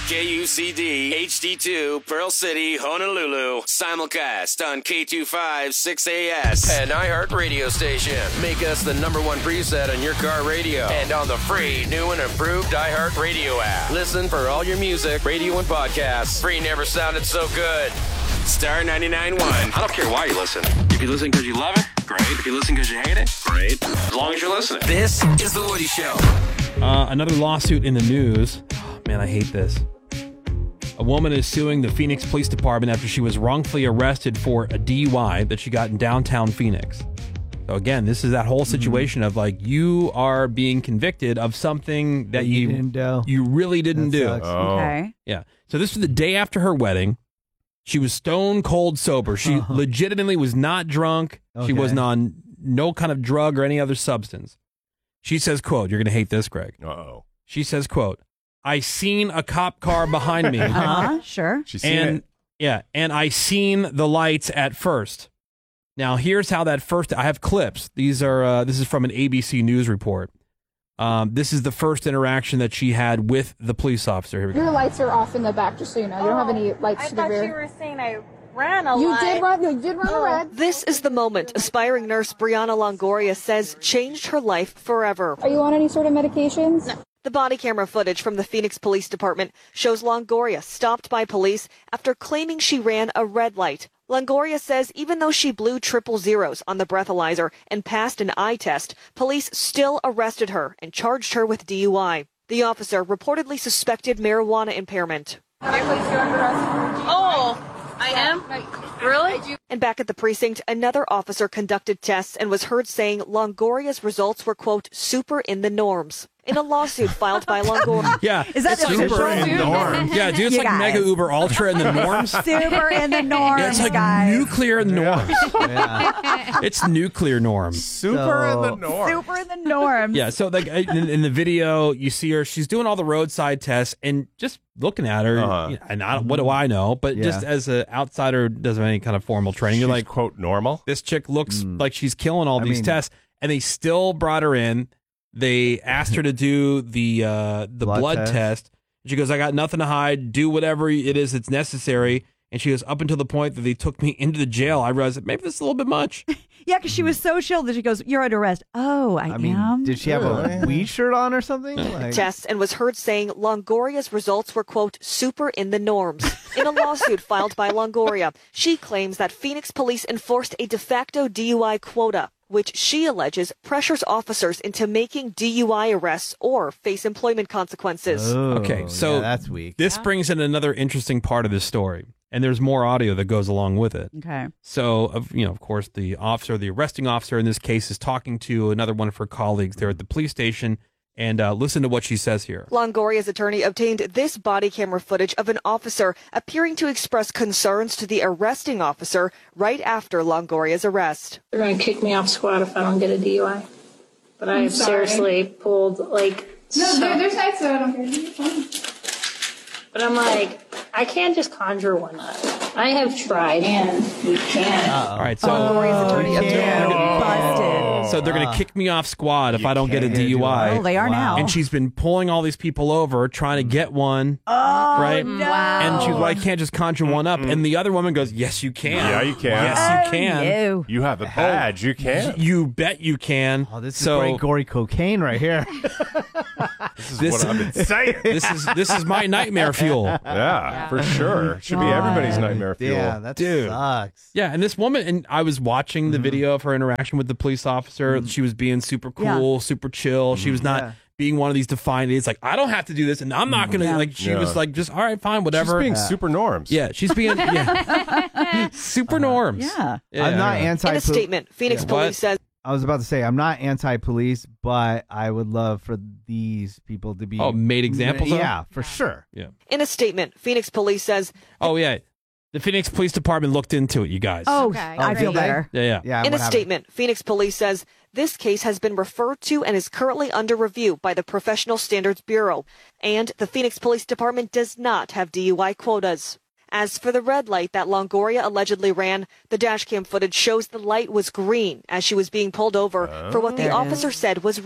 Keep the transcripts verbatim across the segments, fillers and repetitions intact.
K U C D, H D two, Pearl City, Honolulu. Simulcast on K two five six A S and iHeart Radio Station. Make us the number one preset on your car radio and on the free new and improved iHeart Radio app. Listen for all your music, radio, and podcasts. Free never sounded so good. Star ninety-nine point one. I don't care why you listen. If you listen because you love it, great. If you listen because you hate it, great. As long as you're listening. This is The Woody Show. Uh, another lawsuit in the news. Oh, man, I hate this. A woman is suing the Phoenix Police Department after she was wrongfully arrested for a D U I that she got in downtown Phoenix. So again, this is that whole situation mm-hmm. of like you are being convicted of something that you, you didn't do. You really didn't that do. Oh. Okay. Yeah. So this was the day after her wedding. She was stone cold sober. She uh-huh. legitimately was not drunk. Okay. She wasn't on no kind of drug or any other substance. She says, quote, you're going to hate this, Greg. Uh-oh. She says, quote, I seen a cop car behind me. Uh-huh, sure. She seen and, it. Yeah, and I seen the lights at first. Now, here's how that first, I have clips. These are, uh, this is from an A B C News report. Um, this is the first interaction that she had with the police officer. Here we go. Your lights are off in the back, just so you know. You don't have any lights I to the rear. thought you were saying I ran a You light. did run. You did run a red. This is the moment aspiring nurse Brianna Longoria says changed her life forever. Are you on any sort of medications? No. The body camera footage from the Phoenix Police Department shows Longoria stopped by police after claiming she ran a red light. Longoria says even though she blew triple zeros on the breathalyzer and passed an eye test, police still arrested her and charged her with D U I. The officer reportedly suspected marijuana impairment. Oh, I am? Really? And back at the precinct, another officer conducted tests and was heard saying Longoria's results were, quote, super in the norms. In a lawsuit filed by Longoria. Yeah. Is that it's super in the norms? Yeah, dude, it's You like guys. Mega Uber Ultra in the norms. Super in the norms, Yeah, it's like guys. nuclear in the norms. Yeah. It's nuclear norms. Super So- in the norms. Super in the norms. Yeah, so like in, in the video, you see her. She's doing all the roadside tests, and just looking at her, Uh-huh. you know, and I, what do I know? But Yeah. just as an outsider, who doesn't have any kind of formal training. She's, You're like, quote, normal? this chick looks Mm. like she's killing all I these mean- tests, and they still brought her in. They asked her to do the uh, the blood, Blood test. test. She goes, I got nothing to hide. Do whatever it is that's necessary. And she goes, up until the point that they took me into the jail, I realized that maybe this is a little bit much. Yeah, because she was so chilled that she goes, you're under arrest. Oh, I, I mean, am? did she have a weed shirt on or something? Like, Tests and was heard saying Longoria's results were, quote, super in the norms. In a lawsuit filed by Longoria, she claims that Phoenix police enforced a de facto D U I quota, which she alleges pressures officers into making D U I arrests or face employment consequences. oh, Okay, so yeah, that's weak. This brings in another interesting part of this story. And there's more audio that goes along with it. Okay. So, of you know, of course, the officer, the arresting officer in this case, is talking to another one of her colleagues there at the police station. And uh, listen to what she says here. Longoria's attorney obtained this body camera footage of an officer appearing to express concerns to the arresting officer right after Longoria's arrest. They're going to kick me off squad if I don't get a D U I. But I have seriously pulled, like... No, so- there, there's nights that I don't care. You're fine. But I'm like, I can't just conjure one up. I have tried. And you can't. All right, so Longoria's attorney Oh, obtained yeah. busted. so they're going to kick me off squad if You I don't get a can't D U I. Oh, they are now. And she's been pulling all these people over, trying to get one, Oh, right? no. And she's like, I can't just conjure one up. And the other woman goes, yes, you can. Yeah, you can. Yes, you Oh, can. no. You have a badge. You can. You bet you can. Oh, this is so great gory cocaine right here. This is this- what I've been saying. this is this is my nightmare fuel. Yeah, for sure. Should be everybody's nightmare fuel. yeah, that Dude. sucks. Yeah, and this woman, and I was watching the video of her interaction with the police officer. She was being super cool, super chill. She was not Yeah. being one of these defiant idiots, like, I don't have to do this, and I'm not going to, Yeah. like, she Yeah. was like, just, all right, fine, She's whatever. being Yeah. super norms. yeah, she's being, yeah. super norms. Yeah. Yeah, I'm not yeah. anti. In a statement, Phoenix Yeah. police What? says I was about to say I'm not anti-police, but I would love for these people to be Oh, made examples of? Yeah, for sure. Yeah. in a statement, Phoenix police says Oh, yeah. The Phoenix Police Department looked into it, you guys. Oh, Okay. I Oh, feel did they? better. Yeah, yeah. Yeah. in a what happened? statement, Phoenix police says this case has been referred to and is currently under review by the Professional Standards Bureau, and the Phoenix Police Department does not have D U I quotas. As for the red light that Longoria allegedly ran, the dashcam footage shows the light was green as she was being pulled over for what the There it officer said was red.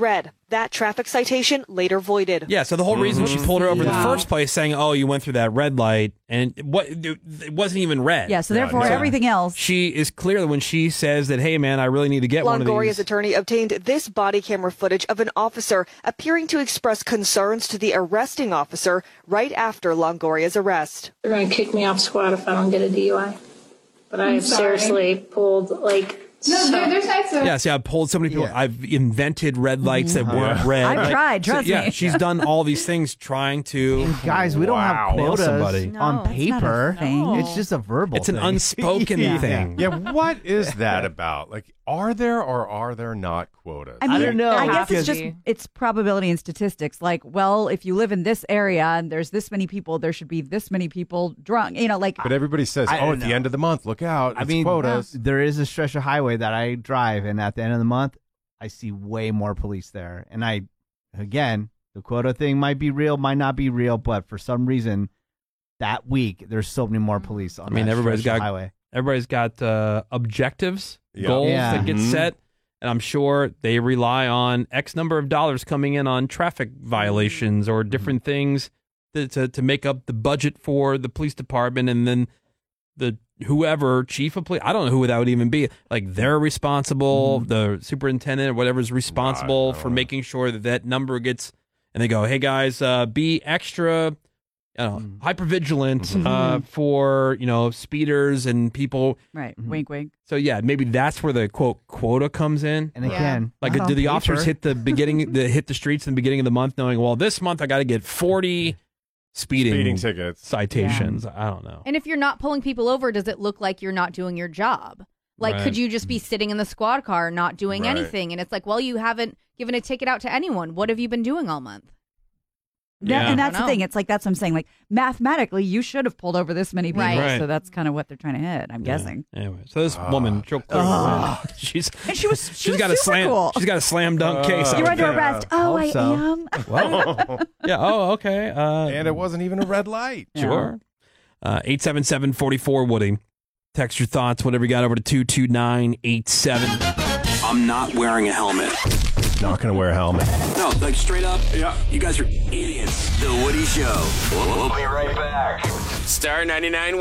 That traffic citation later voided. Yeah, so the whole reason she pulled her over in the Wow. first place, saying, "Oh, you went through that red light," and what it wasn't even red. Yeah, so therefore no. everything else. She is clear when she says that, "Hey, man, I really need to get one of Longoria's these." attorney obtained this body camera footage of an officer appearing to express concerns to the arresting officer right after Longoria's arrest. They're going to kick me off squad if I don't get a D U I. But I I'm have sorry. seriously pulled, like, No, so- there, there's nights of Yeah, see, I've pulled so many people. Yeah. I've invented red lights that weren't Yeah. red. I've Like, tried, so, trust yeah, me. she's done all these things trying to. Guys, we don't Wow. have quotas Somebody. No, on that's not a paper. thing. It's just a verbal It's an thing. unspoken Yeah. thing. Yeah, what is that about? Like, are there or are there not quotas? I mean, don't know, I guess because- it's just it's probability and statistics. Like, well, if you live in this area and there's this many people, there should be this many people drunk. You know, like But everybody says, I oh, don't at the know. end of the month, look out. It's I mean, quotas. there is a stretch of highway that I drive, and at the end of the month, I see way more police there. And I, again, the quota thing might be real, might not be real, but for some reason, that week there's so many more police on I mean, that everybody's stretch of got- highway. Everybody's got uh, objectives, Yeah. goals Yeah. that get Mhm. set, and I'm sure they rely on X number of dollars coming in on traffic violations or different things to, to to make up the budget for the police department, and then the whoever chief of police, I don't know who that would even be. Like they're responsible, the superintendent or whatever's responsible Right, I for don't know. making sure that that number gets. And they go, hey guys, uh, be extra. You know, hyper vigilant uh, for you know speeders and people. right, wink, wink. So yeah, maybe that's where the quote quota comes in. And again, Like, not do on the officers paper. hit the beginning, the hit the streets in the beginning of the month, knowing, well, this month I got to get forty speeding, Speeding tickets. citations. I don't know. And if you're not pulling people over, does it look like you're not doing your job? Like, Right. could you just be sitting in the squad car not doing Right. anything? And it's like, well, you haven't given a ticket out to anyone. What have you been doing all month? That, Yeah. and that's I the don't thing. know. It's like that's what I'm saying. Like mathematically, you should have pulled over this many people. Right. Right. So that's kind of what they're trying to hit. I'm guessing. Anyway, so this woman, she'll clearly win. she's And she was- she she's was got a super slam. cool. She's got a slam dunk Uh, case. You're out under there. arrest. Oh, Hope I so. am. Well, yeah. Oh, okay. Uh, And it wasn't even a red light. Sure. Uh, eight seven seven, four four, Woody. Text your thoughts, whatever you got, over to two two nine eight seven. I'm not wearing a helmet. Not going to wear a helmet. No, like straight up. Yeah. You guys are idiots. The Woody Show. We'll be right back. Star ninety-nine.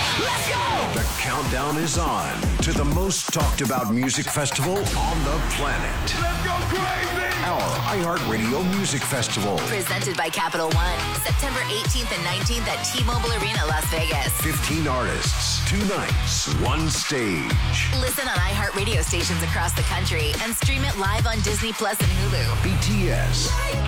The countdown is on to the most talked about music festival on the planet. Let's go crazy! Our iHeartRadio Music Festival. Presented by Capital One, September eighteenth and nineteenth at T-Mobile Arena, Las Vegas. fifteen artists, two nights, one stage. Listen on iHeartRadio stations across the country and stream it live on Disney Plus and Hulu. B T S,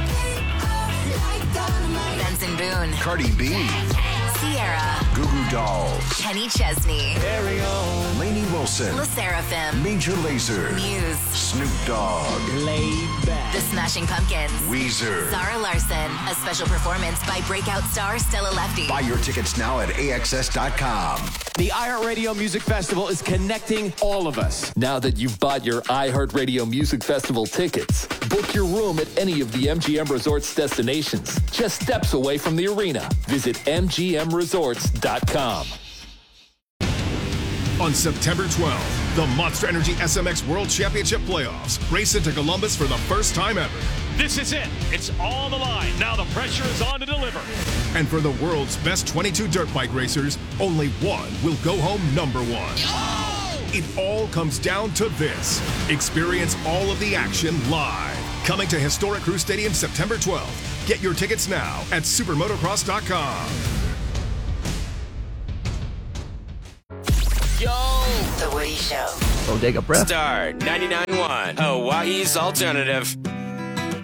Benson Boone, Cardi B, Sierra, Goo Goo Dolls, Kenny Chesney, Lainey Wilson, La Seraphim, Major Lazer, Muse, Snoop Dogg, The Smashing Pumpkins, Weezer. Zara Larson, a special performance by breakout star Stella Lefty. Buy your tickets now at A X S dot com. The iHeartRadio Music Festival is connecting all of us. Now that you've bought your iHeartRadio Music Festival tickets, book your room at any of the M G M Resorts destinations, just steps away from the arena. Visit M G M resorts dot com. On September twelfth, the Monster Energy S M X World Championship Playoffs race into Columbus for the first time ever. This is it. It's all on the line. Now the pressure is on to deliver. And for the world's best twenty-two dirt bike racers, only one will go home number one. It all comes down to this. Experience all of the action live. Coming to historic Crew Stadium September twelfth. Get your tickets now at supermotocross dot com. Yo! The Woody Show. Bodega Breath. Star ninety-nine point one. Hawaii's alternative.